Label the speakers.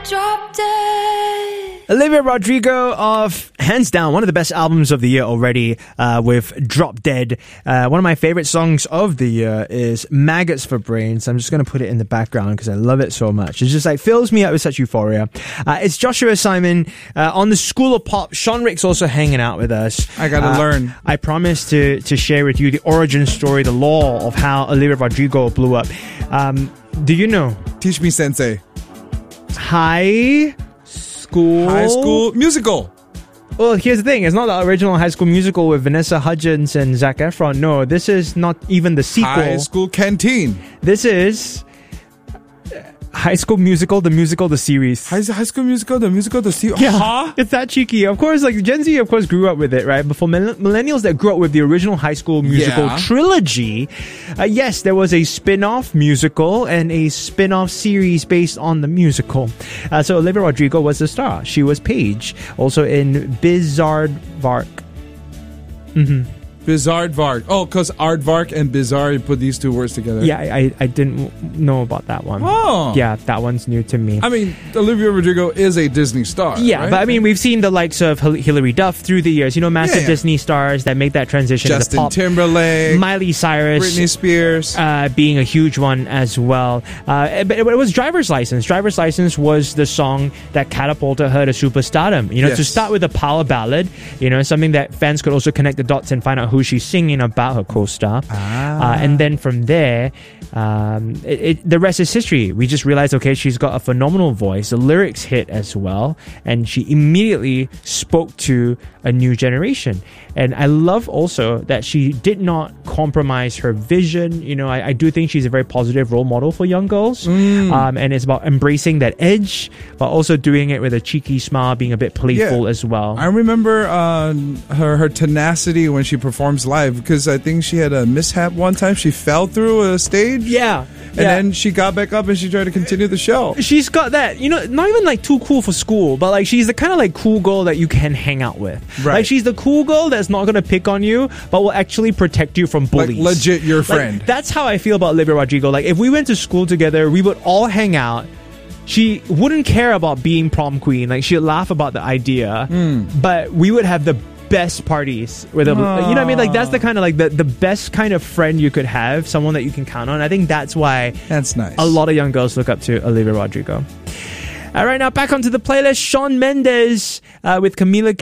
Speaker 1: drop dead.
Speaker 2: Olivia Rodrigo of, hands down, one of the best albums of the year already, with Drop Dead. One of my favorite songs of the year is Maggots for Brains. I'm just going to put it in the background because I love it so much. It just like fills me up with such euphoria. It's Joshua Simon on the School of Pop. Sean Rick's also hanging out with us.
Speaker 3: I gotta learn.
Speaker 2: I promised to share with you the origin story, the lore of how Olivia Rodrigo blew up. Do you know?
Speaker 3: Teach me, sensei.
Speaker 2: High School
Speaker 3: Musical.
Speaker 2: Well, here's the thing. It's not the original High School Musical with Vanessa Hudgens and Zac Efron. No, this is not even the sequel.
Speaker 3: High School Canteen.
Speaker 2: This is High School Musical, the series.
Speaker 3: High School Musical, the series.
Speaker 2: Yeah,
Speaker 3: Huh?
Speaker 2: it's that cheeky. Of course, like Gen Z, of course, grew up with it, right? But for millennials that grew up with the original High School Musical trilogy, yes, there was a spin-off musical and a spin-off series based on the musical. So Olivia Rodrigo was the star. She was Paige, also in Bizaardvark.
Speaker 3: Bizaardvark. Oh, because Aardvark and Bizarre, you put these two words together.
Speaker 2: Yeah, I didn't know about that one.
Speaker 3: Oh.
Speaker 2: Yeah, that one's new to me.
Speaker 3: I mean, Olivia Rodrigo is a Disney star.
Speaker 2: Yeah,
Speaker 3: right?
Speaker 2: but I mean, we've seen the likes of Hilary Duff through the years. You know, massive Disney stars that make that transition to
Speaker 3: Justin
Speaker 2: pop.
Speaker 3: Timberlake,
Speaker 2: Miley Cyrus,
Speaker 3: Britney Spears,
Speaker 2: being a huge one as well. But it was Driver's License. Driver's License was the song that catapulted her to superstardom. You know, to start with a power ballad, you know, something that fans could also connect the dots and find out who she's singing about her co-star. And then from there, the rest is history. We just realized, okay, she's got a phenomenal voice. The lyrics hit as well. And she immediately spoke to a new generation. And I love also that she did not compromise her vision. You know, I do think she's a very positive role model for young girls. And it's about embracing that edge, but also doing it with a cheeky smile, being a bit playful as well.
Speaker 3: I remember her tenacity when she performs live, because I think she had a mishap one time. She fell through a stage.
Speaker 2: Yeah.
Speaker 3: And then she got back up and she tried to continue the show.
Speaker 2: She's got that, you know, not even like too cool for school, but like she's the kind of like cool girl that you can hang out with.
Speaker 3: Right.
Speaker 2: Like she's the cool girl that's not going to pick on you, but will actually protect you from bullies.
Speaker 3: Like legit your friend.
Speaker 2: Like, that's how I feel about Olivia Rodrigo. Like if we went to school together, we would all hang out. She wouldn't care about being prom queen. Like she'd laugh about the idea, but we would have the best parties with a, you know what I mean? Like that's the kind of like the best kind of friend you could have, someone that you can count on. I think that's why
Speaker 3: that's nice.
Speaker 2: A lot of young girls look up to Olivia Rodrigo. All right, now back onto the playlist. Shawn Mendes with Camila